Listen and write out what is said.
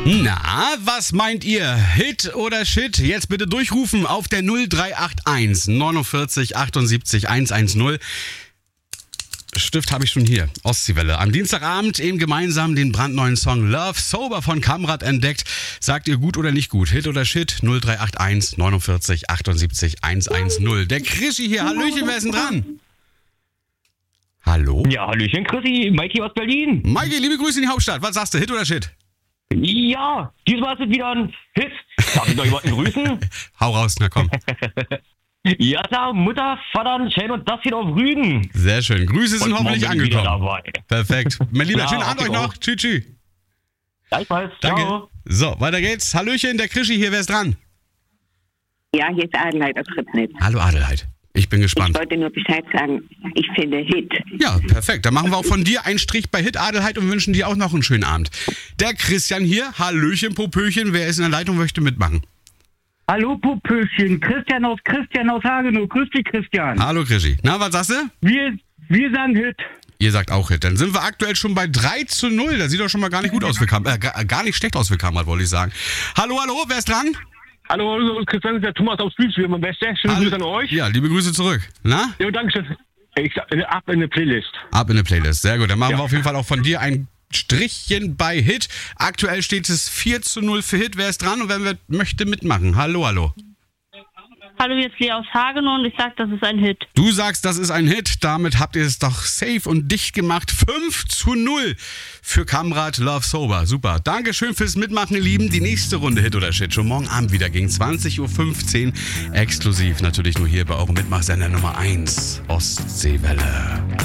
Na, was meint ihr? Hit oder Shit? Jetzt bitte durchrufen auf der 0381 49 78 110. Stift habe ich schon hier, Ostseewelle. Am Dienstagabend eben gemeinsam den brandneuen Song Love Sober von Kamrat entdeckt. Sagt ihr gut oder nicht gut? Hit oder Shit? 0381 49 78 110. Der Krischi hier, Hallöchen, wer ist denn dran? Hallo? Ja, Hallöchen, Chrissy, Mikey aus Berlin. Mikey, liebe Grüße in die Hauptstadt. Was sagst du, Hit oder Shit? Ja, diesmal ist es wieder ein Hit. Darf ich noch jemanden grüßen? Hau raus, na komm. Ja, da Mutter, Vater, Shane und das hier auf Rügen. Sehr schön. Grüße sind Und hoffentlich morgen wieder angekommen. dabei. Perfekt. Mein Lieber, Ja, schönen Abend euch noch. auch. Tschüss, tschüss. Gleichfalls, Danke. ciao. So, weiter geht's. Hallöchen, der Krischi hier, wer ist dran? Ja, hier ist Adelheid aus Rittnitz. Hallo Adelheid. Ich bin Ich gespannt. wollte nur Bescheid sagen, ich finde Hit. Ja, perfekt. Dann machen wir auch von dir einen Strich bei Hit Adelheid und wünschen dir auch noch einen schönen Abend. Der Christian hier, Hallöchen, Popöchen, wer ist in der Leitung, möchte mitmachen? Hallo Popöchen, Christian aus Hagenow. Grüß dich, Christian. Hallo Krischi. Na, was sagst du? Wir sagen Hit. Ihr sagt auch Hit. Dann sind wir aktuell schon bei 3-0. Das sieht doch schon mal gar nicht gut aus für Kamrat. Gar nicht schlecht aus für Kamrat, wollte ich sagen. Hallo, wer ist dran? Hallo, Christian, ist der Thomas aus Spielspiel, mein Bester. Schöne Grüße an euch. Ja, liebe Grüße zurück. Na? Ja, danke schön. Ab in eine Playlist. Ab in eine Playlist. Sehr gut. Dann machen wir auf jeden Fall auch von dir ein Strichchen bei Hit. Aktuell steht es 4-0 für Hit. Wer ist dran und wer möchte mitmachen? Hallo. Hallo, hier ist Lea aus Hagenow und ich sag, das ist ein Hit. Du sagst, das ist ein Hit. Damit habt ihr es doch safe und dicht gemacht. 5-0 für Kamrat Love Sober. Super. Dankeschön fürs Mitmachen, ihr Lieben. Die nächste Runde Hit oder Shit schon morgen Abend wieder gegen 20.15 Uhr. Exklusiv natürlich nur hier bei eurem Mitmachsender Nummer 1, Ostseewelle.